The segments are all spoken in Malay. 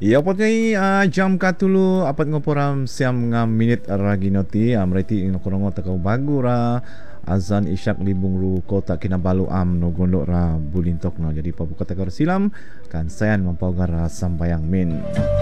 Ya potnya jam katulu apat ngoporam siam ngam minit ragi noti amreti ngokorongo takau bagu ra azan isyak libung ru kota Kinabalu no gondok ra bulintok no jadi pabuka takau silam kan sayan mampau gara sambayang min.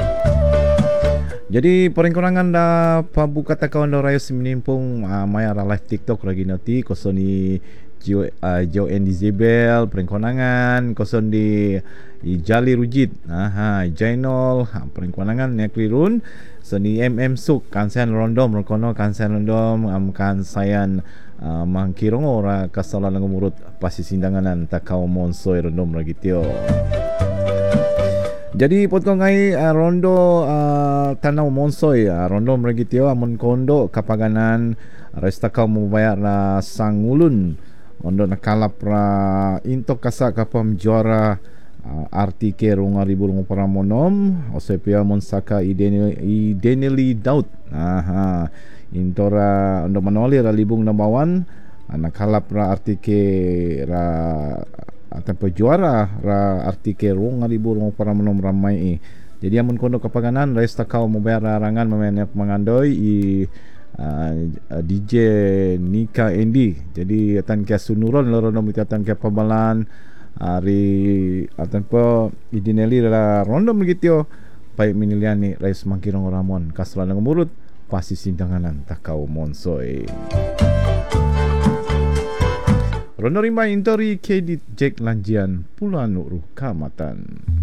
Jadi peringkurangan da pabuka takau ndo rayo siminimpung maya ra live TikTok ragi noti kosoni Jo Andy Zebel peringkonangan koson di Jali Rujit Jainol peringkonangan neklirun seni Suk kansen rondom rokono kansen rondom kansayan mangkirongo ora kasalan ngumurut pasi sindanganan takau monsoy rondom ragitio. Jadi potong ngai rondo tanau monsoy rondo mergitio amun kondo kapaganan resta kau mau bayar sangulun rondo nakalap ra intok kasa kapam juara RTK runga ribu runga paramonom osepia monsaka ideneli daud intora rondo manoli ra libung nambawan nakalap ra RTK ra tanpa juara ra artikel rong ribu rong para menom ramai jadi amun kondo kapaganan resta kau mau bayar rangan memainnya mangandoi DJ Nika Endi jadi atan kia sunuron lorono mitatan kia pamalan ari tanpa idineli la rondo begitu baik miniliani rais mangkirong ramon kaslan ngurut pasti sindanganan takau monsoy. Rono rimba intori kedit Jack Lanjian Pulau Nuru Kamatan.